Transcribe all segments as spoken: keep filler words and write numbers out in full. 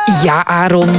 Ja, Aaron.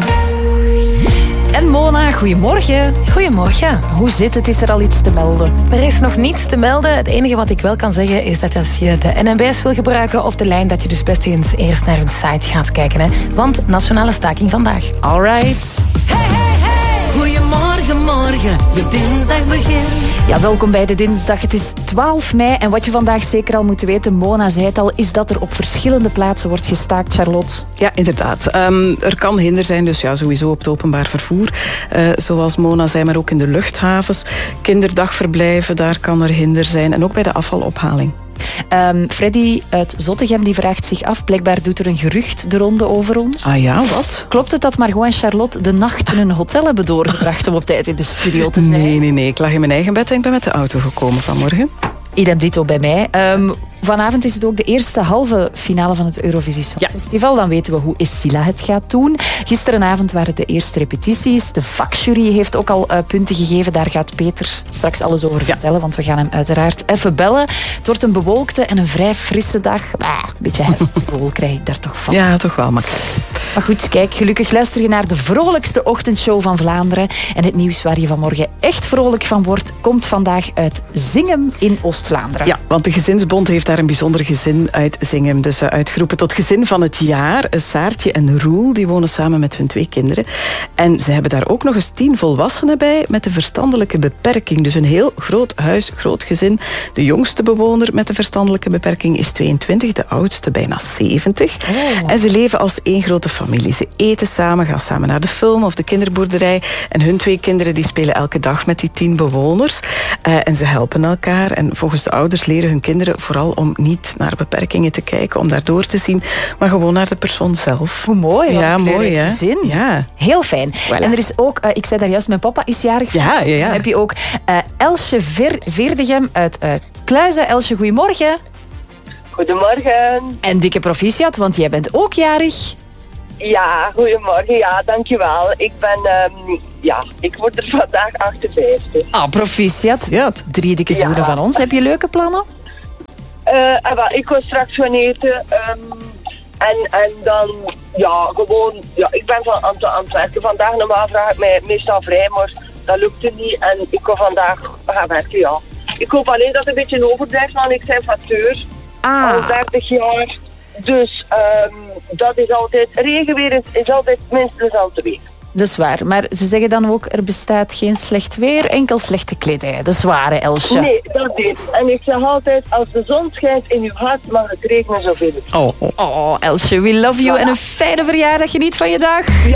En Mona, goedemorgen. Goedemorgen. Hoe zit het? Is er al iets te melden? Er is nog niets te melden. Het enige wat ik wel kan zeggen is dat als je de N M B S wil gebruiken of de lijn, dat je dus best eens eerst naar hun site gaat kijken. Hè? Want nationale staking vandaag. Alright. Hey, hey, hey. Goedemorgen, morgen. Je dinsdag begint. Ja, welkom bij de dinsdag. Het is twaalf mei en wat je vandaag zeker al moet weten, Mona zei het al, is dat er op verschillende plaatsen wordt gestaakt, Charlotte. Ja, inderdaad. Um, er kan hinder zijn, dus ja, sowieso op het openbaar vervoer. Uh, zoals Mona zei, maar ook in de luchthavens. Kinderdagverblijven, daar kan er hinder zijn. En ook bij de afvalophaling. Um, Freddy uit Zottegem die vraagt zich af, blijkbaar doet er een gerucht de ronde over ons. Ah ja, wat? Klopt het dat Margot en Charlotte de nacht in een hotel hebben doorgebracht om op tijd in de studio te zijn? Nee, nee, nee. Ik lag in mijn eigen bed en ik ben met de auto gekomen vanmorgen. Idem dito bij mij. Um, vanavond is het ook de eerste halve finale van het Eurovisie Songfestival. Ja. Dan weten we hoe Essila het gaat doen. Gisterenavond waren de eerste repetities. De vakjury heeft ook al uh, punten gegeven. Daar gaat Peter straks alles over ja. vertellen, want we gaan hem uiteraard even bellen. Het wordt een bewolkte en een vrij frisse dag. Ah, een beetje herfstgevoel krijg ik daar toch van. Ja, toch wel, maar kijk. Maar goed, kijk, gelukkig luister je naar de vrolijkste ochtendshow van Vlaanderen. En het nieuws waar je vanmorgen echt vrolijk van wordt, komt vandaag uit Zingem in Oost-Vlaanderen. Ja, want de Gezinsbond heeft daar een bijzonder gezin uit Zingem dus uitgeroepen tot gezin van het jaar. Saartje en Roel, die wonen samen met hun twee kinderen. En ze hebben daar ook nog eens tien volwassenen bij met een verstandelijke beperking. Dus een heel groot huis, groot gezin. De jongste bewoner met een verstandelijke beperking is tweeëntwintig, de oudste bijna zeventig. Oh. En ze leven als één grote familie. Ze eten samen, gaan samen naar de film of de kinderboerderij. En hun twee kinderen die spelen elke dag met die tien bewoners. Uh, en ze helpen elkaar. En volgens de ouders leren hun kinderen vooral om niet naar beperkingen te kijken, om daardoor te zien, maar gewoon naar de persoon zelf. Hoe mooi. Ja, mooi hè. Gezin. Ja. Heel fijn. Voilà. En er is ook, uh, ik zei daar juist, mijn papa is jarig. Ja, ja, ja. Dan heb je ook uh, Elsje Ver, Veerdegem uit uh, Kluizen. Elsje, goedemorgen. Goedemorgen. En dikke proficiat, want jij bent ook jarig. Ja, goedemorgen. Ja, dankjewel. Ik ben, um, ja, ik word er vandaag achtenvijftig. Ah, proficiat. Ja. Drie dikke zoenen ja. van ons. Heb je leuke plannen? Uh, ik wil straks gaan eten. Um, en, en dan, ja, gewoon, ja, ik ben van aan, aan het werken. Vandaag normaal vraag ik mij meestal vrij, maar dat lukte niet. En ik wil vandaag gaan werken, ja. Ik hoop alleen dat het een beetje overblijft, want ik ben facteur. Ah. Al dertig jaar. Dus um, dat is altijd, regenweer is, is altijd minstens al te weten. Dat is waar, maar ze zeggen dan ook, er bestaat geen slecht weer, enkel slechte kledij. Dat is waar, Elsje. Nee, dat is. En ik zeg altijd, als de zon schijnt in uw hart, mag het regenen zoveel. Oh, oh. oh Elsje, we love you. Ja. En een fijne verjaardag, geniet van je dag.